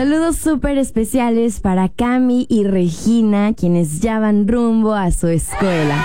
Saludos súper especiales para Cami y Regina, quienes ya van rumbo a su escuela.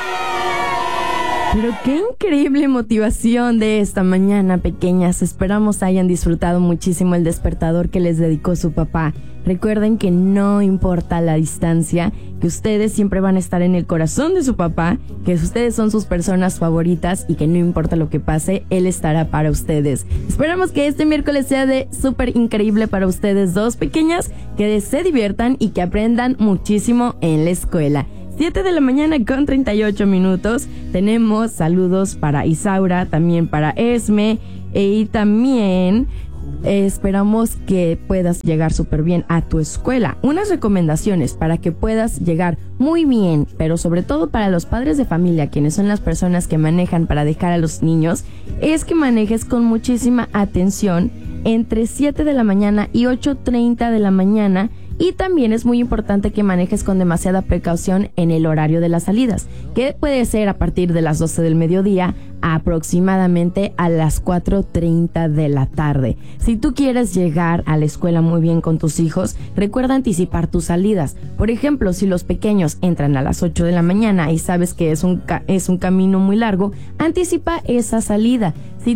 Pero qué increíble motivación de esta mañana, pequeñas. Esperamos hayan disfrutado muchísimo el despertador que les dedicó su papá. Recuerden que no importa la distancia, que ustedes siempre van a estar en el corazón de su papá, que ustedes son sus personas favoritas y que no importa lo que pase, él estará para ustedes. Esperamos que este miércoles sea de súper increíble para ustedes dos, pequeñas, que se diviertan y que aprendan muchísimo en la escuela. 7 de la mañana con 38 minutos. Tenemos saludos para Isaura, también para Esme y también esperamos que puedas llegar súper bien a tu escuela. Unas recomendaciones para que puedas llegar muy bien, pero sobre todo para los padres de familia, quienes son las personas que manejan para dejar a los niños, es que manejes con muchísima atención entre 7 de la mañana y 8:30 de la mañana. Y también es muy importante que manejes con demasiada precaución en el horario de las salidas, que puede ser a partir de las 12 del mediodía aproximadamente a las 4:30 de la tarde. Si tú quieres llegar a la escuela muy bien con tus hijos, recuerda anticipar tus salidas. Por ejemplo, si los pequeños entran a las 8 de la mañana y sabes que es un camino muy largo, anticipa esa salida. Si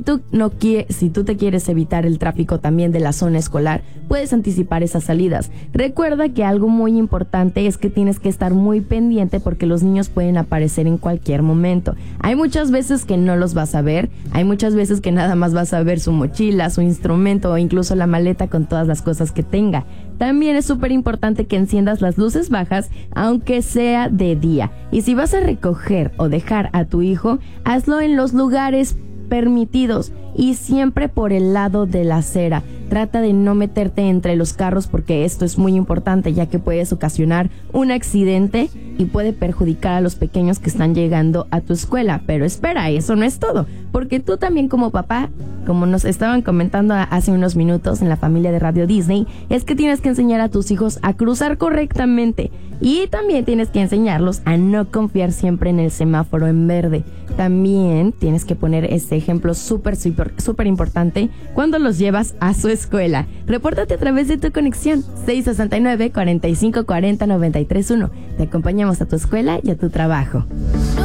tú te quieres evitar el tráfico también de la zona escolar, puedes anticipar esas salidas. Recuerda que algo muy importante es que tienes que estar muy pendiente porque los niños pueden aparecer en cualquier momento. Hay muchas veces que no los vas a ver, hay muchas veces que nada más vas a ver su mochila, su instrumento o incluso la maleta con todas las cosas que tenga. También es súper importante que enciendas las luces bajas, aunque sea de día. Y si vas a recoger o dejar a tu hijo, hazlo en los lugares permitidos y siempre por el lado de la acera. Trata de no meterte entre los carros porque esto es muy importante, ya que puedes ocasionar un accidente y puede perjudicar a los pequeños que están llegando a tu escuela. Pero espera, eso no es todo, porque tú también como papá, como nos estaban comentando hace unos minutos en la familia de Radio Disney, es que tienes que enseñar a tus hijos a cruzar correctamente y también tienes que enseñarlos a no confiar siempre en el semáforo en verde. También tienes que poner este ejemplo súper importante cuando los llevas a su escuela. Repórtate a través de tu conexión 669-4540-931. Te acompañamos a tu escuela y a tu trabajo.